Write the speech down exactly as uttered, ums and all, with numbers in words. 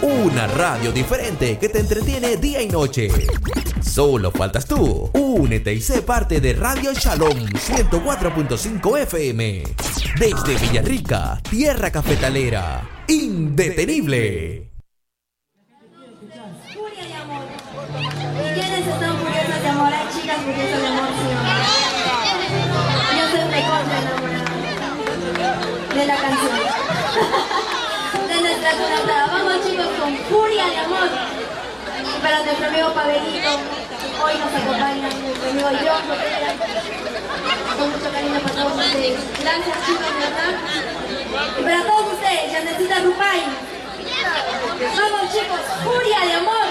Una radio diferente que te entretiene día y noche. Solo faltas tú. Únete y sé parte de Radio Shalom ciento cuatro punto cinco F M. Desde Villarrica, tierra cafetalera. Indetenible. Furia de amor. ¿Y quiénes están furiosas de amor? Hay chicas furiosas de amor, sí o no. Yo soy recontra enamorada de la canción. De nuestra cantada. Vamos chicos con Furia de amor. Y para nuestro amigo Pavelito, hoy nos acompaña nuestro amigo John Rotera. Con mucho cariño para todos ustedes. Gracias chicos, de verdad. Y para todos ustedes, Yanecita Rupay. Vamos chicos, Furia de amor.